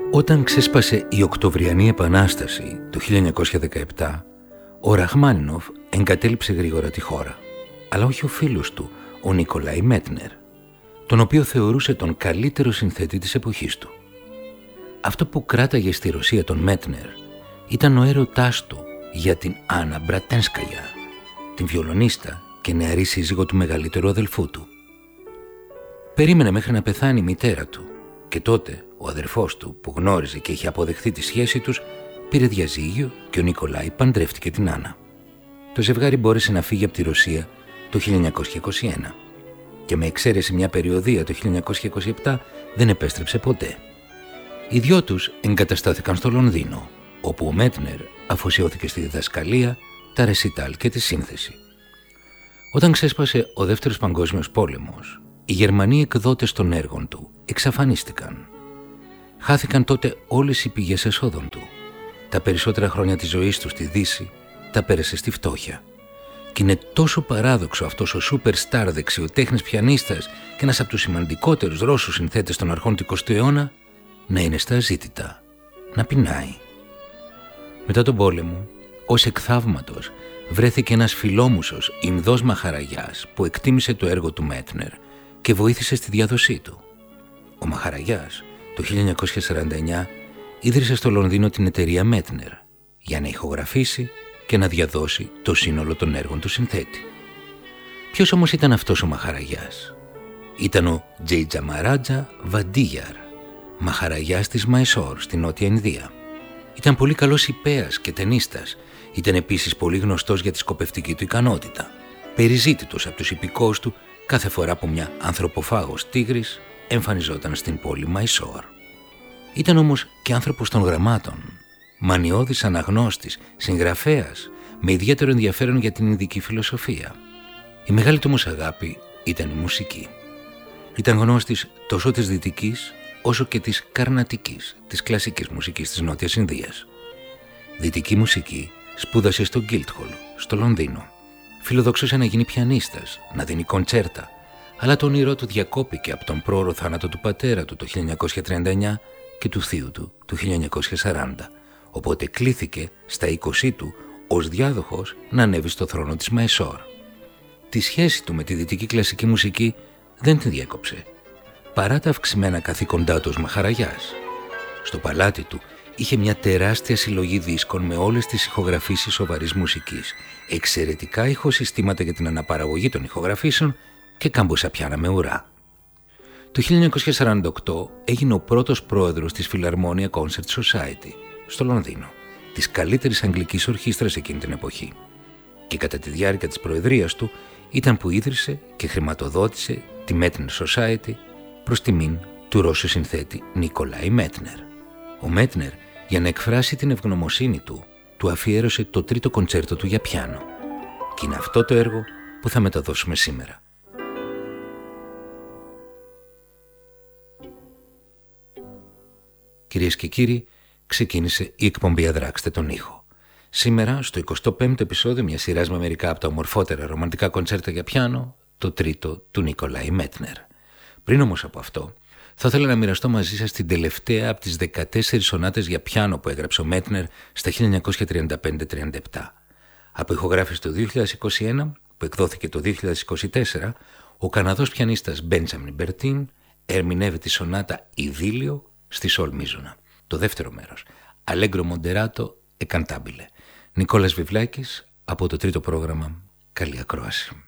Όταν ξέσπασε η Οκτωβριανή Επανάσταση το 1917, ο Ραχμάνινοφ εγκατέλειψε γρήγορα τη χώρα, αλλά όχι ο φίλος του, ο Νικολάι Μέτνερ, τον οποίο θεωρούσε τον καλύτερο συνθέτη της εποχής του. Αυτό που κράταγε στη Ρωσία τον Μέτνερ ήταν ο έρωτάς του για την Άννα Μπρατένσκαγια, την βιολονίστα και νεαρή σύζυγο του μεγαλύτερου αδελφού του. Περίμενε μέχρι να πεθάνει η μητέρα του και τότε ο αδερφός του, που γνώριζε και είχε αποδεχθεί τη σχέση τους, πήρε διαζύγιο και ο Νικολάι παντρεύτηκε την Άννα. Το ζευγάρι μπόρεσε να φύγει από τη Ρωσία το 1921 και με εξαίρεση μια περιοδεία το 1927 δεν επέστρεψε ποτέ. Οι δυο τους εγκαταστάθηκαν στο Λονδίνο, όπου ο Μέτνερ αφοσιώθηκε στη διδασκαλία, τα ρεσιτάλ και τη σύνθεση. Όταν ξέσπασε ο Δεύτερος Παγκόσμιος Πόλεμος, οι Γερμανοί εκδότες των έργων του εξαφανίστηκαν. Χάθηκαν τότε όλες οι πηγές εσόδων του. Τα περισσότερα χρόνια της ζωής του στη Δύση τα πέρασε στη φτώχεια. Και είναι τόσο παράδοξο αυτός ο σούπερ στάρ δεξιοτέχνης πιανίστας και ένας από τους σημαντικότερους Ρώσους συνθέτες των αρχών του 20ου αιώνα να είναι στα αζήτητα, να πεινάει. Μετά τον πόλεμο, ως εκ θαύματος, βρέθηκε ένας φιλόμουσος Ινδός Μαχαραγιάς που εκτίμησε το έργο του Μέτνερ και βοήθησε στη διάδοσή του. Ο Μαχαραγιάς το 1949 ίδρυσε στο Λονδίνο την εταιρεία Μέτνερ για να ηχογραφήσει και να διαδώσει το σύνολο των έργων του συνθέτη. Ποιος όμως ήταν αυτός ο Μαχαραγιάς? Ήταν ο Τζεϊτζαμαράτζα Βαντίγιαρ, Μαχαραγιάς της Μαϊσόρ στη Νότια Ινδία. Ήταν πολύ καλός ιππέας και τενίστας. Ήταν επίσης πολύ γνωστός για τη σκοπευτική του ικανότητα. Περιζήτητος από τους υπηκόους του κάθε φορά που μια ανθρωποφάγος τίγρης εμφανιζόταν στην πόλη Μαϊσόρ. Ήταν όμως και άνθρωπος των γραμμάτων, μανιώδης αναγνώστης, συγγραφέας, με ιδιαίτερο ενδιαφέρον για την Ινδική φιλοσοφία. Η μεγάλη του όμως αγάπη ήταν η μουσική. Ήταν γνώστης τόσο της δυτικής όσο και της καρνατικής, της κλασικής μουσικής της Νότιας Ινδίας. Δυτική μουσική σπούδασε στο Guildhall, στο Λονδίνο. Φιλοδοξούσε να γίνει πιανίστας, να δίνει κοντσέρτα, αλλά το όνειρό του διακόπηκε από τον πρόωρο θάνατο του πατέρα του το 1939 και του θείου του το 1940, οπότε κλήθηκε στα 20 του ως διάδοχος να ανέβει στο θρόνο της Μαϊσόρ. Τη σχέση του με τη δυτική κλασική μουσική δεν την διέκοψε, παρά τα αυξημένα καθήκοντά του ως Μαχαραγιάς. Στο παλάτι του είχε μια τεράστια συλλογή δίσκων με όλες τις ηχογραφήσεις σοβαρής μουσικής, εξαιρετικά ηχοσυστήματα για την αναπαραγωγή των ηχογραφήσεων και κάμποσα πιάνα με ουρά. Το 1948 έγινε ο πρώτος πρόεδρος της Philharmonia Concert Society στο Λονδίνο, της καλύτερης αγγλικής ορχήστρας εκείνη την εποχή. Και κατά τη διάρκεια της προεδρίας του ήταν που ίδρυσε και χρηματοδότησε τη Μέτνερ Society προς τιμήν του Ρώσου συνθέτη Νικολάι Μέτνερ. Ο Μέτνερ, για να εκφράσει την ευγνωμοσύνη του, του αφιέρωσε το τρίτο κοντσέρτο του για πιάνο. Και είναι αυτό το έργο που θα μεταδώσουμε σήμερα. Κυρίες και κύριοι, ξεκίνησε η εκπομπή «Αδράξτε τον ήχο». Σήμερα, στο 25ο επεισόδιο μιας σειράς με μερικά από τα ομορφότερα ρομαντικά κοντσέρτα για πιάνο, το τρίτο του Νικολάι Μέτνερ. Πριν όμως από αυτό, θα ήθελα να μοιραστώ μαζί σας την τελευταία από τις 14 σονάτες για πιάνο που έγραψε ο Μέτνερ στα 1935-37. Από ηχογράφηση το 2021, που εκδόθηκε το 2024, ο Καναδός πιανίστας Μπέντζαμιν Μπερτίν ερμηνεύει τη σονάτα «Ιδίλιο» στη Σολ μίζωνα. Το δεύτερο μέρος, Allegro Moderato e Cantabile. Νικόλας Βιβλάκης από το τρίτο πρόγραμμα. Καλή ακρόαση.